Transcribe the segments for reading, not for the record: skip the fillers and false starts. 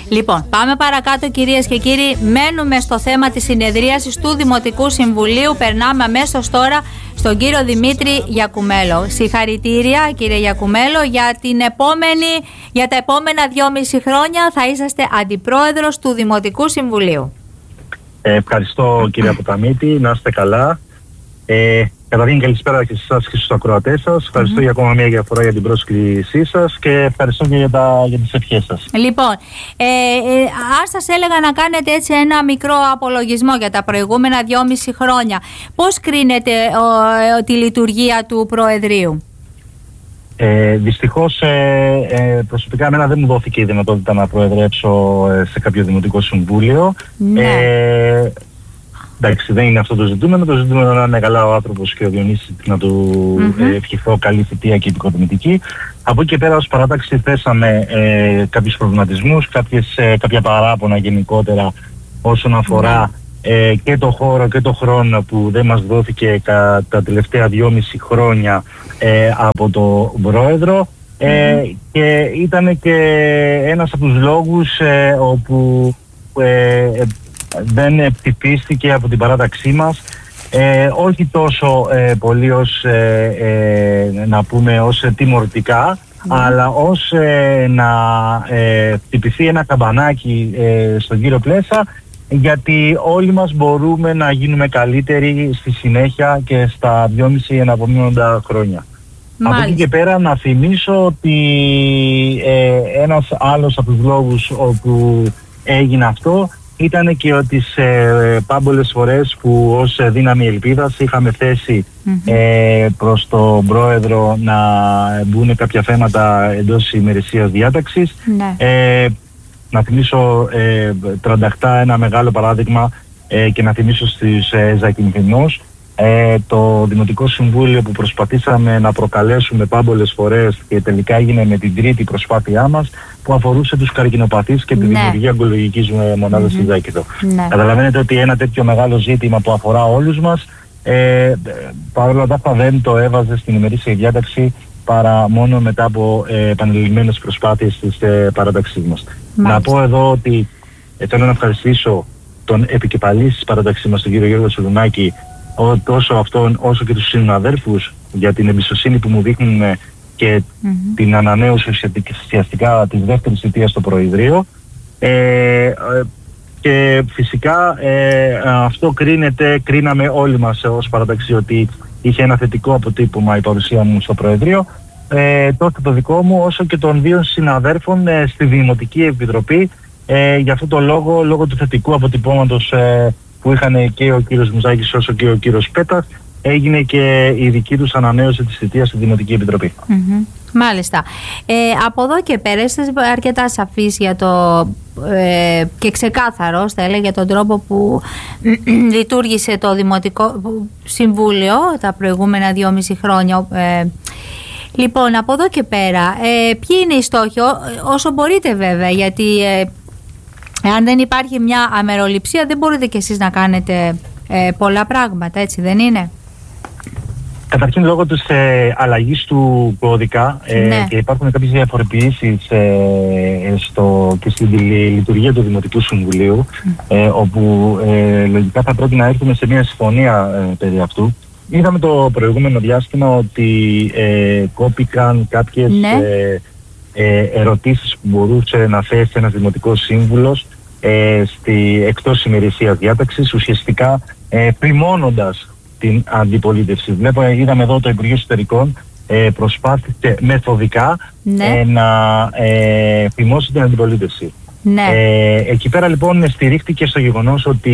Λοιπόν, πάμε παρακάτω, κυρίες και κύριοι. Μένουμε στο θέμα της συνεδρίασης του Δημοτικού Συμβουλίου. Περνάμε αμέσως τώρα στον κύριο Δημήτρη Γιακουμέλο. Συγχαρητήρια, κύριε Γιακουμέλο, για τα επόμενα 2,5 χρόνια θα είσαστε αντιπρόεδρος του Δημοτικού Συμβουλίου. Ευχαριστώ, κύριε Ποταμίτη, να είστε καλά. Καταρχήν, καλησπέρα και σε εσάς και στους ακροατές σας. Ευχαριστώ για ακόμα μια φορά για την πρόσκλησή σας και ευχαριστώ και για τις ευχές σας. Λοιπόν, αν σας έλεγα να κάνετε έτσι ένα μικρό απολογισμό για τα προηγούμενα 2,5 χρόνια, πώς κρίνετε τη λειτουργία του Προεδρείου? Δυστυχώς, προσωπικά εμένα δεν μου δόθηκε η δυνατότητα να προεδρεύσω σε κάποιο Δημοτικό Συμβούλιο. Ναι. Εντάξει, δεν είναι αυτό το ζητούμενο. Το ζητούμενο να είναι καλά ο άνθρωπος και ο Διονύσης, να του ευχηθώ καλή θητεία και επικοδομητική. Από εκεί και πέρα, ως παράταξη, θέσαμε κάποιους προβληματισμούς, κάποια παράπονα γενικότερα όσον αφορά και το χώρο και το χρόνο που δεν μας δόθηκε τα τελευταία 2,5 χρόνια από το Πρόεδρο. Και ήταν και ένας από τους λόγους όπου δεν ψηφίστηκε από την παράταξή μας, όχι τόσο πολύ ως να πούμε ως τιμωρητικά, αλλά ως να χτυπηθεί ένα καμπανάκι στον κύριο Πλέσα, γιατί όλοι μας μπορούμε να γίνουμε καλύτεροι στη συνέχεια και στα 2,5 εναπομείνοντα χρόνια. Μάλιστα. Από εκεί και πέρα να θυμίσω ότι ένας άλλος από τους λόγους όπου έγινε αυτό ήταν και ότι σε πάμπολες φορές που ως δύναμη ελπίδας είχαμε θέσει προς τον Πρόεδρο να μπουν κάποια θέματα εντός ημερησίας διάταξης. Να θυμίσω τρανταχτά ένα μεγάλο παράδειγμα και να θυμίσω στις Ζακυνθινούς το Δημοτικό Συμβούλιο που προσπαθήσαμε να προκαλέσουμε πάμπολες φορές και τελικά έγινε με την τρίτη προσπάθειά μας, που αφορούσε τους καρκινοπαθείς και τη δημιουργία ογκολογικής μονάδας στη Ζάκυνθο. Καταλαβαίνετε ότι ένα τέτοιο μεγάλο ζήτημα που αφορά όλους μας, παρόλα αυτά δεν το έβαζε στην ημερήσια διάταξη παρά μόνο μετά από επανειλημμένες προσπάθειες της παράταξής μας. Να πω εδώ ότι θέλω να ευχαριστήσω τον επικεφαλής της παράταξής μας, τον κύριο Γιώργο Σουλουνάκη, τόσο αυτόν όσο και τους συναδέλφους, για την εμπιστοσύνη που μου δείχνουν και την ανανέωση ουσιαστικά της δεύτερης θητείας στο Προεδρείο. Και φυσικά αυτό κρίναμε όλοι μας ως παράταξη ότι είχε ένα θετικό αποτύπωμα η παρουσία μου στο Προεδρείο, τόσο το δικό μου όσο και των δύο συναδέρφων στη Δημοτική Επιτροπή, για αυτό το λόγω του θετικού αποτυπώματος που είχαν και ο κύριος Μουζάκης όσο και ο κύριος Πέτας, έγινε και η δική τους ανανέωση της θητείας στη Δημοτική Επιτροπή. Μάλιστα. Από εδώ και πέρα είστε αρκετά σαφείς για και ξεκάθαρος, θα έλεγα, για τον τρόπο που λειτουργήσε το Δημοτικό Συμβούλιο τα προηγούμενα 2,5 χρόνια. Λοιπόν, από εδώ και πέρα, ποιοι είναι οι στόχοι, όσο μπορείτε βέβαια, γιατί αν δεν υπάρχει μια αμεροληψία δεν μπορείτε κι εσείς να κάνετε πολλά πράγματα, έτσι δεν είναι? Καταρχήν, λόγω της αλλαγής του κώδικα και υπάρχουν κάποιες διαφοροποιήσεις και στην λειτουργία του Δημοτικού Συμβουλίου, όπου λογικά θα πρέπει να έρθουμε σε μια συμφωνία περί αυτού. Είδαμε το προηγούμενο διάστημα ότι κόπηκαν κάποιες ερωτήσεις που μπορούσε να θέσει ένας Δημοτικός Σύμβουλος εκτός ημερησίας διάταξης, ουσιαστικά πριμώνοντας την αντιπολίτευση. Είδαμε εδώ το Υπουργείο Εσωτερικών προσπάθησε μεθοδικά να φημώσει την αντιπολίτευση. Εκεί πέρα λοιπόν στηρίχτηκε στο γεγονός ότι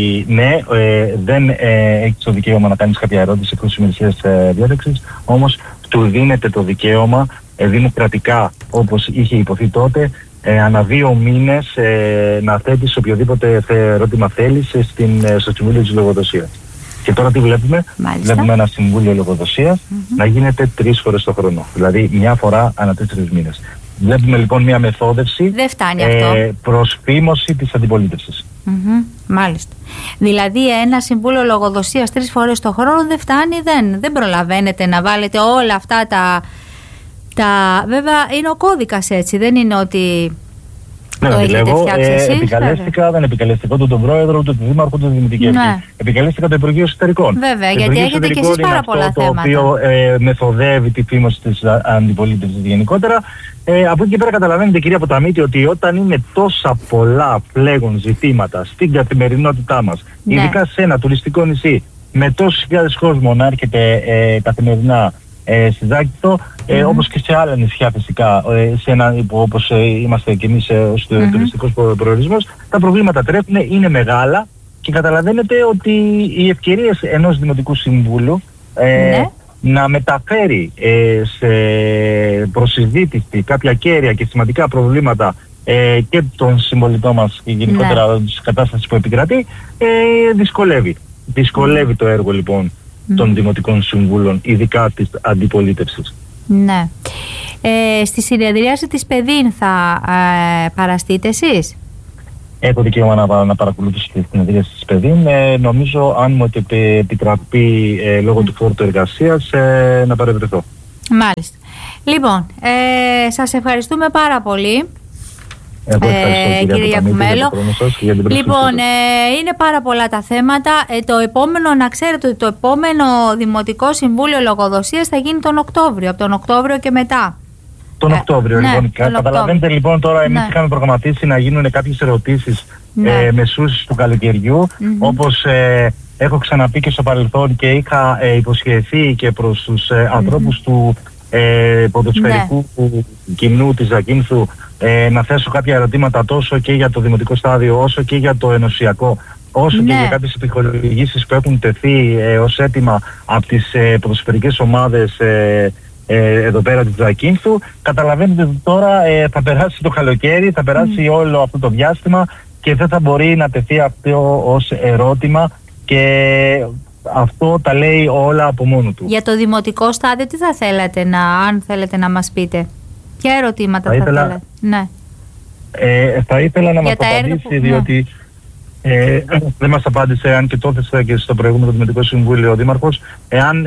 δεν έχεις το δικαίωμα να κάνεις κάποια ερώτηση εκτός ημερησίας διάταξης, όμως του δίνεται το δικαίωμα δημοκρατικά, όπως είχε υποθεί τότε, ανά 2 μήνες να θέτεις οποιοδήποτε ερώτημα θέλεις στο Συμβούλιο της Λογοδοσίας. Και τώρα τι βλέπουμε? Βλέπουμε ένα Συμβούλιο Λογοδοσίας να γίνεται 3 φορές το χρόνο. Δηλαδή μια φορά ανά 4 μήνες. Βλέπουμε λοιπόν μια μεθόδευση. Δεν φτάνει αυτό. Προς φήμωση της αντιπολίτευσης. Μάλιστα. Δηλαδή ένα Συμβούλιο Λογοδοσίας 3 φορές το χρόνο δεν φτάνει, δεν προλαβαίνετε να βάλετε όλα αυτά τα... Βέβαια είναι ο κώδικας, έτσι, δεν είναι ότι Το έχετε φτιάξει εσείς? Δεν επικαλέστηκα ούτε τον πρόεδρο, ούτε τον δήμαρχο, ούτε τον δημοτική αρχή. Επικαλέστηκα το Υπουργείο Εσωτερικών. Βέβαια, γιατί έχετε και εσείς πάρα πολλά θέματα. Το οποίο μεθοδεύει τη φήμωση της αντιπολίτευσης γενικότερα. Από εκεί και πέρα καταλαβαίνετε, κυρία Ποταμίτη, ότι όταν είναι τόσα πολλά φλέγον ζητήματα στην καθημερινότητά μας, ειδικά σε ένα τουριστικό νησί, με τόσους χιλιάδες κόσμο να έρχεται καθημερινά στη Ζάκυνθο, όπως και σε άλλα νησιά φυσικά, όπως είμαστε και εμείς ως τουριστικός προορισμός, τα προβλήματα τρέχουν, είναι μεγάλα και καταλαβαίνετε ότι οι ευκαιρίες ενός Δημοτικού Συμβούλου να μεταφέρει σε προσυζήτηση κάποια κέρια και σημαντικά προβλήματα και των συμπολιτών μας και γενικότερα της κατάστασης που επικρατεί, δυσκολεύει το έργο λοιπόν των Δημοτικών Συμβούλων, ειδικά της αντιπολίτευσης. Ναι. Στη συνεδρίαση της ΠΕΔΗΝ θα παραστείτε εσείς? Έχω δικαίωμα να παρακολουθήσω τη συνεδρίαση της ΠΕΔΗΝ. Νομίζω, αν μου επιτραπεί λόγω του φόρτου εργασίας, να παρευρεθώ. Μάλιστα. Λοιπόν, σας ευχαριστούμε πάρα πολύ. Κύριε Γιακουμέλο. Λοιπόν, είναι πάρα πολλά τα θέματα. Το επόμενο, να ξέρετε ότι το επόμενο Δημοτικό Συμβούλιο Λογοδοσίας θα γίνει τον Οκτώβριο, από τον Οκτώβριο και μετά. Τον Οκτώβριο, λοιπόν. Καταλαβαίνετε λοιπόν τώρα, εμείς είχαμε προγραμματίσει να γίνουν κάποιες ερωτήσεις μεσούς του καλοκαιριού, όπως έχω ξαναπεί και στο παρελθόν και είχα υποσχεθεί και προς τους ανθρώπους του ποδοσφαιρικού κοινού της Ζακύνθου να θέσω κάποια ερωτήματα τόσο και για το δημοτικό στάδιο, όσο και για το ενωσιακό, όσο και για κάποιες επιχορηγήσεις που έχουν τεθεί ως αίτημα από τις ποδοσφαιρικές ομάδες εδώ πέρα της Ζακύνθου. Καταλαβαίνετε ότι τώρα θα περάσει το καλοκαίρι, θα περάσει όλο αυτό το διάστημα και δεν θα μπορεί να τεθεί αυτό ως ερώτημα, και αυτό τα λέει όλα από μόνο του. Για το δημοτικό στάδιο τι θα θέλατε αν θέλετε να μας πείτε? Ποια ερωτήματα θα θέλατε? Ναι. Θα ήθελα να μας απαντήσει, διότι δεν μας απάντησε, αν και το έθεσα και στο προηγούμενο Δημοτικό Συμβούλιο ο Δήμαρχος, εάν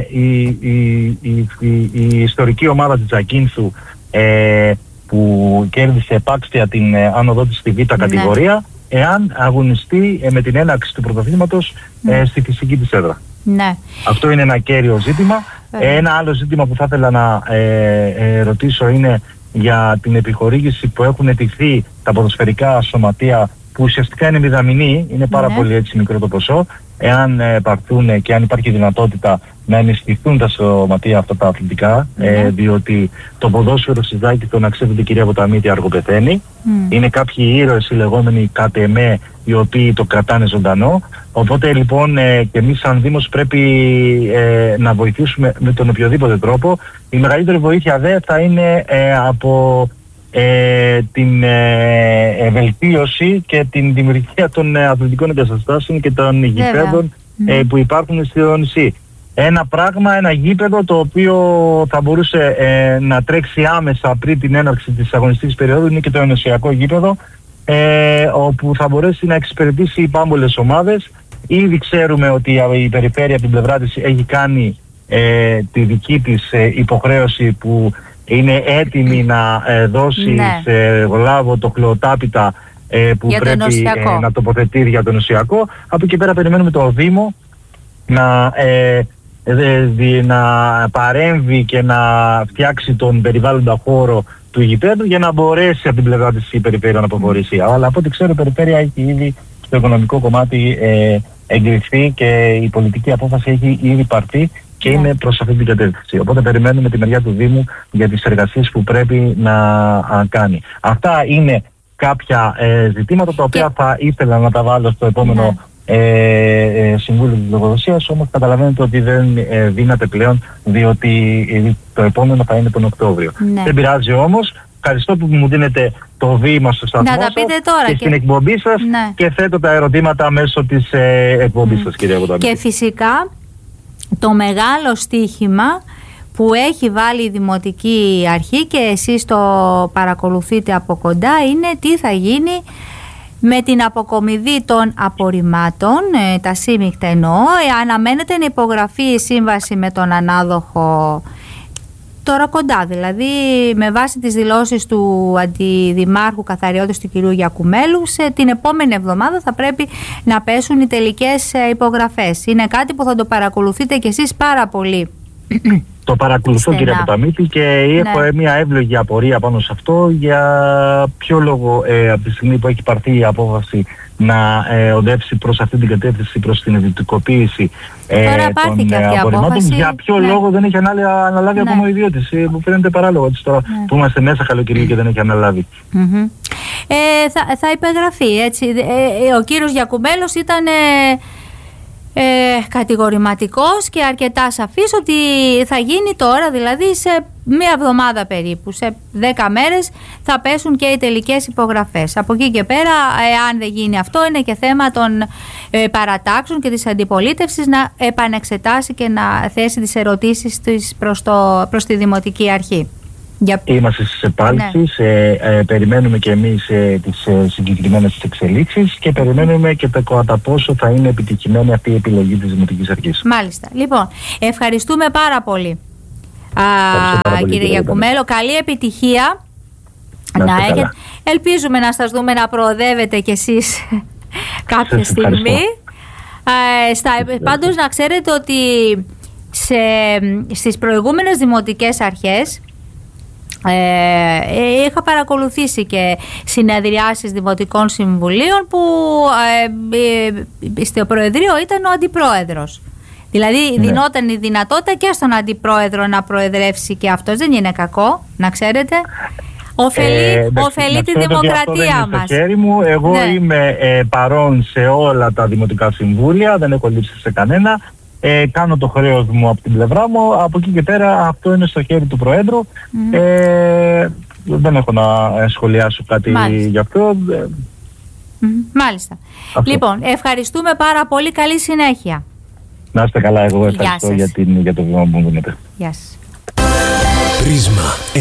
η ιστορική ομάδα της Ζακύνθου που κέρδισε επάξια την άνοδό της στη Β' κατηγορία, εάν αγωνιστεί με την έναρξη του πρωταθλήματος στη φυσική της έδρα. Ναι. Αυτό είναι ένα κέριο ζήτημα. Ένα άλλο ζήτημα που θα ήθελα να ρωτήσω είναι για την επιχορήγηση που έχουν αιτηθεί τα ποδοσφαιρικά σωματεία, που ουσιαστικά είναι μηδαμινή, είναι πάρα πολύ έτσι μικρό το ποσό. Εάν πάρθουν και αν υπάρχει δυνατότητα να ενισχυθούν τα σωματεία αυτά τα αθλητικά, διότι το ποδόσφαιρο στη Ζάκυνθο, να ξέρετε κυρία Ποταμίτη, αργοπεθαίνει. Είναι κάποιοι ήρωες οι λεγόμενοι κατ' εμέ, οι οποίοι το κρατάνε ζωντανό. Οπότε λοιπόν και εμείς σαν Δήμος πρέπει να βοηθήσουμε με τον οποιοδήποτε τρόπο. Η μεγαλύτερη βοήθεια δε θα είναι από την βελτίωση και την δημιουργία των αθλητικών εγκαταστάσεων και των γηπέδων που υπάρχουν στο νησί. Ένα γήπεδο το οποίο θα μπορούσε να τρέξει άμεσα πριν την έναρξη της αγωνιστικής περίοδου είναι και το ενωσιακό γήπεδο, όπου θα μπορέσει να εξυπηρετήσει οι πάμπολες ομάδες. Ήδη ξέρουμε ότι η περιφέρεια από την πλευρά της έχει κάνει τη δική της υποχρέωση, που είναι έτοιμη να δώσει σε Γολάβο το χλωοτάπητα που για πρέπει να τοποθετεί για το νοσιακό. Από εκεί πέρα περιμένουμε το Δήμο να παρέμβει και να φτιάξει τον περιβάλλοντα χώρο του γηπέδου για να μπορέσει από την πλευρά της η περιφέρεια να προχωρήσει. Αλλά από ό,τι ξέρω η περιφέρεια έχει ήδη στο οικονομικό κομμάτι εγκριθεί και η πολιτική απόφαση έχει ήδη πάρθει και είναι προς αυτή την κατεύθυνση. Οπότε περιμένουμε τη μεριά του Δήμου για τις εργασίες που πρέπει να κάνει. Αυτά είναι κάποια ζητήματα τα οποία θα ήθελα να τα βάλω στο επόμενο Συμβούλιο της Λογοδοσίας, όμως καταλαβαίνετε ότι δεν δύναται πλέον, διότι το επόμενο θα είναι τον Οκτώβριο. Δεν πειράζει όμως. Ευχαριστώ που μου δίνετε το βήμα στο σταθμό σας και στην εκπομπή σας και θέτω τα ερωτήματα μέσω της εκπομπής σας, κυρία Ποταμίτη. Και φυσικά το μεγάλο στίχημα που έχει βάλει η Δημοτική Αρχή και εσείς το παρακολουθείτε από κοντά είναι τι θα γίνει με την αποκομιδή των απορριμμάτων, τα σύμμικτα εννοώ. Αναμένεται να υπογραφεί η σύμβαση με τον ανάδοχο τώρα κοντά. Δηλαδή, με βάση τις δηλώσεις του Αντιδημάρχου Καθαριώτης του κυρίου Γιακουμέλου, την επόμενη εβδομάδα θα πρέπει να πέσουν οι τελικές υπογραφές. Είναι κάτι που θα το παρακολουθείτε κι εσείς πάρα πολύ. Το παρακολουθώ, κύριε Ποταμίτη, και έχω μια εύλογη απορία πάνω σε αυτό. Για ποιο λόγο από τη στιγμή που έχει πάρθει η απόφαση να οδεύσει προς αυτή την κατεύθυνση, προς την ιδιωτικοποίηση των απορριμμάτων, για ποιο λόγο δεν έχει αναλάβει ακόμα ο ιδιώτης, που φαίνεται παράλογο τώρα που είμαστε μέσα καλοκαιρίου και δεν έχει αναλάβει. Θα υπεγραφεί, έτσι. Ο κύριος Γιακουμέλος ήταν κατηγορηματικός και αρκετά σαφής ότι θα γίνει τώρα, δηλαδή σε μία εβδομάδα περίπου, σε 10 μέρες θα πέσουν και οι τελικές υπογραφές. Από εκεί και πέρα, αν δεν γίνει αυτό, είναι και θέμα των παρατάξεων και της αντιπολίτευσης να επανεξετάσει και να θέσει τις ερωτήσεις της προς τη Δημοτική Αρχή. Είμαστε στις επάλξεις, περιμένουμε και εμείς τις συγκεκριμένες εξελίξεις και περιμένουμε και το κατά πόσο θα είναι επιτυχημένη αυτή η επιλογή της Δημοτικής Αρχής. Μάλιστα. Λοιπόν, ευχαριστούμε πάρα πολύ, κύριε Γιακουμέλο. Καλή επιτυχία να έχετε. Ελπίζουμε να σας δούμε να προοδεύετε κι εσείς κάποια στιγμή. Πάντως να ξέρετε ότι στις προηγούμενες δημοτικές αρχές είχα παρακολουθήσει και συνεδριάσεις δημοτικών συμβουλίων που στο Προεδρείο ήταν ο Αντιπρόεδρος. Δηλαδή δινόταν η δυνατότητα και στον Αντιπρόεδρο να προεδρεύσει και αυτός. Δεν είναι κακό, να ξέρετε. Ωφελεί τη δημοκρατία μας. Στο χέρι μου, εγώ είμαι παρόν σε όλα τα δημοτικά συμβούλια, δεν έχω λείψει σε κανένα. Κάνω το χρέος μου από την πλευρά μου. Από εκεί και πέρα αυτό είναι στο χέρι του Προέδρου. Δεν έχω να σχολιάσω κάτι γι' αυτό. Μάλιστα. Αυτό. Λοιπόν, ευχαριστούμε πάρα πολύ. Καλή συνέχεια. Να είστε καλά. Εγώ ευχαριστώ για το βήμα που μου δίνετε. Γεια σας.